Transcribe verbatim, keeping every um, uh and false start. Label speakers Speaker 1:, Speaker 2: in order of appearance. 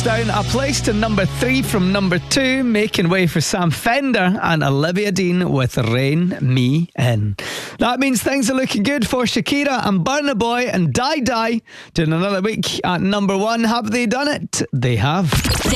Speaker 1: Down a place to number three from number two, making way for Sam Fender and Olivia Dean with Rain Me In. That means things are looking good for Shakira and Burna Boy and Die Die doing another week at number one. Have they done it? They have.